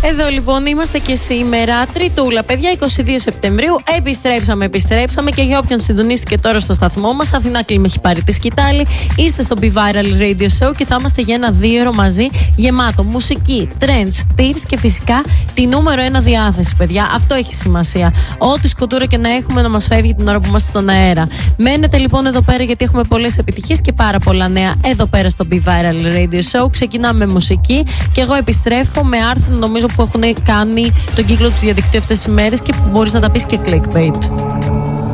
Εδώ λοιπόν είμαστε και σήμερα, Τριτούλα, παιδιά, 22 Σεπτεμβρίου. Επιστρέψαμε και για όποιον συντονίστηκε τώρα στο σταθμό μας, Αθηνά Κλίμ έχει πάρει τη σκητάλη. Είστε στο Be Viral Radio Show και θα είμαστε για ένα 2 ώρο μαζί, γεμάτο μουσική, trends, tips και φυσικά τη νούμερο 1 διάθεση, παιδιά. Αυτό έχει σημασία. Ό,τι σκοτούρα και να έχουμε να μας φεύγει την ώρα που είμαστε στον αέρα. Μένετε λοιπόν εδώ πέρα γιατί έχουμε πολλές επιτυχίες και πάρα πολλά νέα εδώ πέρα στο Be Viral Radio Show. Ξεκινάμε με μουσική και εγώ επιστρέφω με άρθρα νομίζω που έχουν κάνει τον κύκλο του διαδικτύου αυτές τις ημέρες και μπορείς να τα πεις και clickbait.